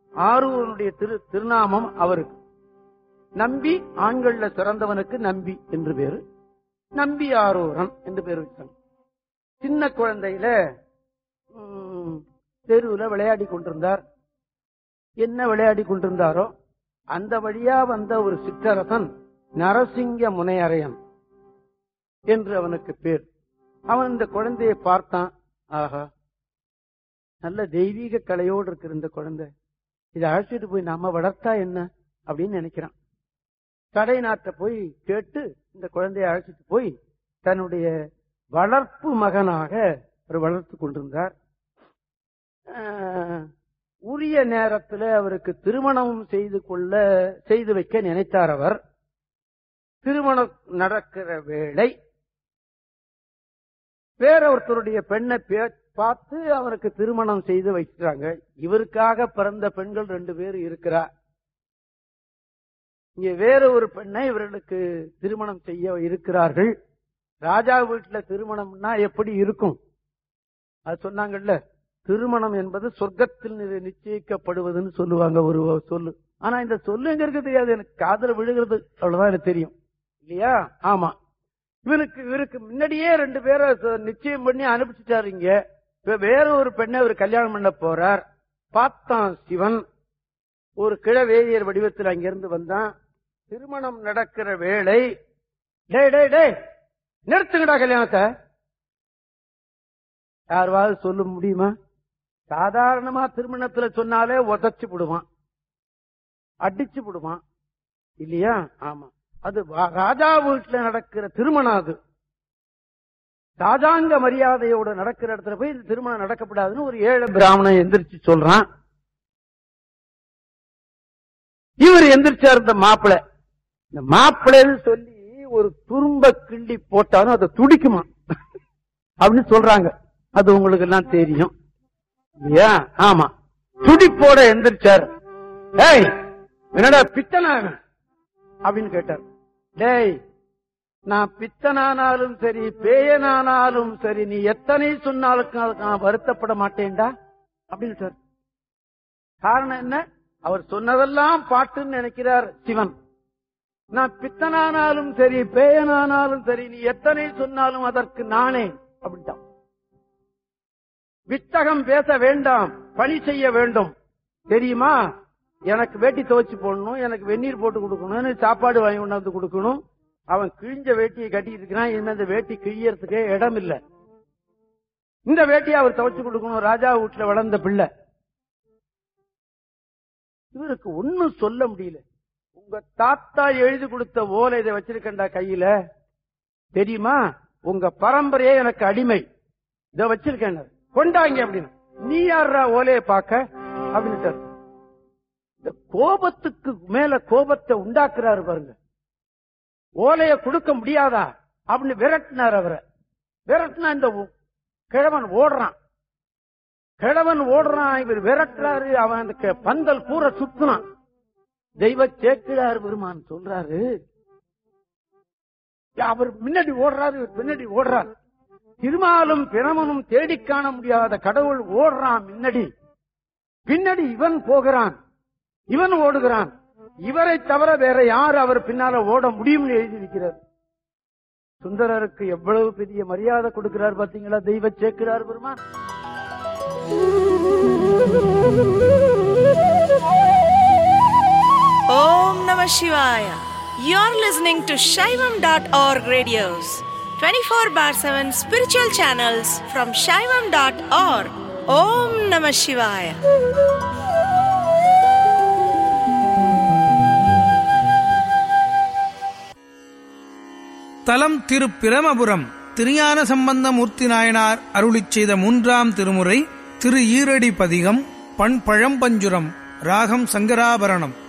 ஆரூரனுடைய திருநாமம் அவருக்கு. நம்பி ஆண்கள்ல சிறந்தவனுக்கு நம்பி என்று பேரு, நம்பி ஆரூரன் என்று பேர் வச்சாங்க. சின்ன குழந்தையில தெருவுல விளையாடி கொண்டிருந்தார். என்ன விளையாடி கொண்டிருந்தாரோ அந்த வழியா வந்த ஒரு சிற்றரசன் நரசிங்க முனையரையன் என்று அவனுக்கு பேர். அவன் இந்த குழந்தையை பார்த்தான். ஆஹா, நல்ல தெய்வீக கலையோடு இருக்கிற இந்த குழந்தை, இதை அழைச்சிட்டு போய் நாம வளர்த்தா என்ன அப்படின்னு நினைக்கிறான். கடை நாட்ட போய் கேட்டு இந்த குழந்தையை அழைச்சிட்டு போய் தன்னுடைய வளர்ப்பு மகனாக வளர்த்து கொண்டிருந்தார். உரிய நேரத்தில் அவருக்கு திருமணம் செய்து வைக்க நினைத்தார். அவர் திருமணம் நடக்கிற வேளை வேற ஒருத்தருடைய பெண்ணை பார்த்து அவருக்கு திருமணம் செய்து வைக்கிறாங்க. இவருக்காக பிறந்த பெண்கள் 2 பேர் இருக்கிறார். இங்க வேற ஒரு பெண்ணை இவர்களுக்கு திருமணம் செய்ய இருக்கிறார்கள். ராஜா வீட்டுல திருமணம்னா எப்படி இருக்கும் அது சொன்னாங்கல்ல. திருமணம் என்பது சொர்க்கத்தில் நிச்சயிக்கப்படுவதுன்னு சொல்லுவாங்க ஒரு சொல்லு. ஆனா இந்த சொல்லு எங்க இருக்கு தெரியாது, எனக்கு காதுல விழுகிறது அவ்வளவுதான் எனக்கு தெரியும் இல்லையா. ஆமா, இவருக்கு முன்னாடியே 2 பேரை நிச்சயம் பண்ணி அனுப்பிச்சுட்டாரு. இங்க இப்ப வேற ஒரு பெண்ணை அவர் கல்யாணம் பண்ண போறார். பார்த்தான் சிவன் ஒரு கிழவேதியர் வடிவத்தில் அங்கிருந்து வந்தான். திருமணம் நடக்கிற வேளை, டேய் டேய் டேய் நிறுத்துங்கடா கல்யாணத்தை. யாராவது சொல்ல முடியுமா? சாதாரணமா திருமணத்துல சொன்னாலே உதச்சு விடுவான், அடிச்சு விடுவான் இல்லையா. ஆமா, அது ராஜா வீட்டுல நடக்கிற திருமணம். அது ராஜாங்க மரியாதையோட நடக்கிற இடத்துல போய் இந்த திருமணம் நடக்கப்படாதுன்னு ஒரு ஏழை பிராமணன் எந்திரிச்சு சொல்றான். இவர் எந்திரிச்சார். இந்த மாப்பிள்ளைன்னு சொல்லி ஒரு துரும்ப கிண்டி போட்டாலும் அதை துடிக்குமா அப்படின்னு சொல்றாங்க. அது உங்களுக்கு எல்லாம் தெரியும் இல்லையா. ஆமா, துடிப்போட எந்திரிச்சார். டேய் என்னடா பித்தனா அப்படின்னு கேட்டார். டேய், நான் பித்தனானாலும் சரி பேயனானாலும் சரி நீ எத்தனை சொன்னாலும் நான் வருத்தப்பட மாட்டேன்டா அப்படின்னு சார். காரணம் என்ன? அவர் சொன்னதெல்லாம் பாட்டுன்னு நினைக்கிறார் சிவன். நான் பித்தனானாலும் சரி பேயனானாலும் சரி நீ எத்தனை சொன்னாலும் அதற்கு நானே அப்படின்ட்டான். வித்தகம் பேச வேண்டாம், பணி செய்ய வேண்டும். தெரியுமா, எனக்கு வேட்டி துவைச்சு போடணும், எனக்கு வெந்நீர் போட்டு கொடுக்கணும், சாப்பாடு வாங்கி கொண்டாந்து கொடுக்கணும். அவன் கிழிஞ்ச வேட்டியை கட்டிட்டு இருக்கிறான். என்ன இந்த வேட்டி கிழியறதுக்கே இடம் இல்ல. இந்த வேட்டியை அவர் துவைச்சு கொடுக்கணும். ராஜா வீட்டுல வளர்ந்த பிள்ளை. இவருக்கு ஒன்னும் சொல்ல முடியல. உங்க தாத்தா எழுதி கொடுத்த ஓலை இதை வச்சிருக்கண்டா கையில, தெரியுமா? உங்க பரம்பரையே எனக்கு அடிமை, இதை வச்சிருக்கேன் கொண்டாங்க அப்படின்னு. நீ யாரா ஓலையை பார்க்க அப்படின்னு இந்த கோபத்துக்கு மேல கோபத்தை உண்டாக்குறாரு பாருங்க. ஓலைய கொடுக்க முடியாதா அப்படின்னு விரட்டினார். அவரை விரட்டினா இந்த கிழவன் ஓடுறான். இவர் விரட்டுறாரு. அவன் அந்த பந்தல் பூரா சுத்தினான். தெய்வ சேக்கிழார் பெருமான் சொல்றாரு, அவர் முன்னாடி ஓடுறாரு, இவர் பின்னாடி ஓடுறார். திருமாலும் பிரமனும் தேடி காண முடியாத கடவுள் ஓடுறான் முன்னாடி, பின்னாடி இவன் போகிறான், இவன் ஓடுகிறான். இவரை தவிர வேற யார் அவர் பின்னால ஓட முடியும்னு எழுதியிருக்கிறார். சுந்தரருக்கு எவ்வளவு பெரிய மரியாதை கொடுக்கிறார் பாத்தீங்களா தெய்வ சேக்கிழார் பெருமான். Om Namah Shivaya. You're listening to Shaivam.org radios, 24/7 spiritual channels from Shaivam.org. Om Namah Shivaya. தலம் திரு பிரமபுரம். திருஞான சம்பந்தமூர்த்தி நாயனார் அருளிச் செய்த 3ஆம் திருமுறை திரு ஈரடி பதிகம். பண் பழம்பஞ்சுரம். ராகம் சங்கராபரணம்.